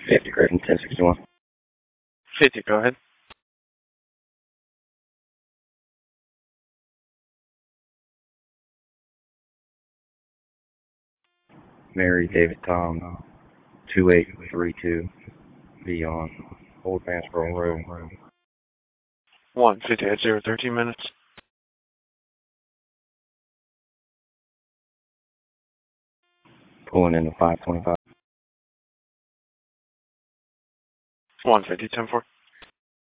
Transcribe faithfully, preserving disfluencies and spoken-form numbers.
fifty, Griffin, ten sixty-one. fifty, go ahead. Mary David Tom, two eight three two, beyond Old Vansboro Road. one fifty at zero, thirteen minutes. Pulling into five twenty-five. one fifty, ten four.